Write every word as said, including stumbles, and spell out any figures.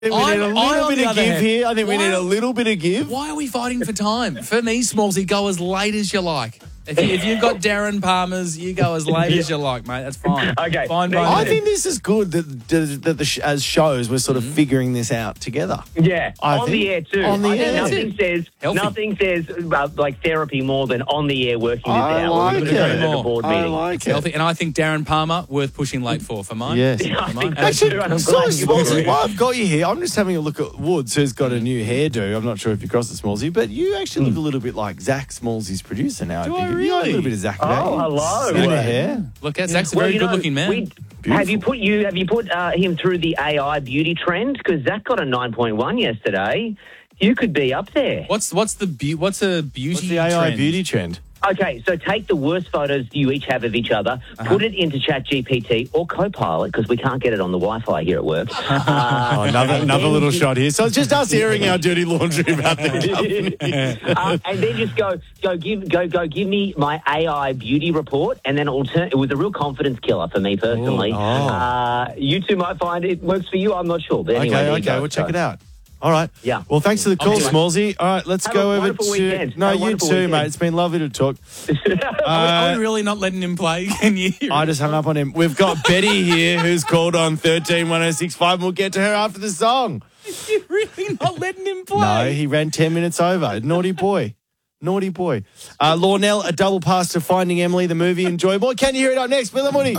I think we I'm- need a I, little on bit the of other give hand- here. I think we Why- need a little bit of give. Why are we fighting for time? For me, Smallsy, go as late as you like. If, you, if you've got Darren Palmer's, you go as late as you like, mate. That's fine. Okay. Fine, Now, fine. I think this is good that, that, that the sh- as shows we're sort of Mm-hmm. figuring this out together. Yeah, I on think- the air too. on the I think air. nothing says Healthy. nothing says uh, like therapy more than on the air working this I out. like We're gonna go it. to the board I meeting. like It's it. healthy. And I think Darren Palmer, worth pushing late for, for mine. Yes. I For mine. think And that's true, and Actually, I'm so glad you Smallsy, agree. while I've got you here, I'm just having a look at Woods, who's got a new hairdo. I'm not sure if you crossed the Smallsy, but you actually look a little bit like Zach Smallsy's producer now. Do think. I You got a really? little bit of Zach. Oh, about you. hello. In the Yeah. hair. Look, at Zach's a Well, very you know, good-looking man. we- Have you put you have you put uh, him through the A I beauty trend? Because Zach got a nine point one yesterday. You could be up there. What's what's the be- what's a beauty What's the A I trend? beauty trend? Okay, so take the worst photos you each have of each other, Uh-huh. put it into ChatGPT or Copilot because we can't get it on the Wi-Fi here at work. Uh, Oh, another and another then little you- shot here. So it's just us airing our dirty laundry about the company. uh, and then just go, go, give, go, go, give me my A I beauty report, and then it will turn. It was a real confidence killer for me personally. Oh. Uh, you two might find it works for you. I'm not sure. But anyway, Okay, there you okay, go. we'll check So- it out. All right. Yeah. Well, thanks for the call, Anyway. Smallsy. All right, let's Have go a over wonderful to. weekend. No, Have a you wonderful too, weekend. mate. It's been lovely to talk. Are Uh, we really not letting him play? Can you? I just hung up on him. We've got Betty here who's called on thirteen one oh six five. We'll get to her after the song. You're really not letting him play? No, he ran ten minutes over. Naughty boy. Naughty boy. Uh, Lawnell, a double pass to Finding Emily, the movie. Enjoyable. Can you hear it up next? Bill and Woody.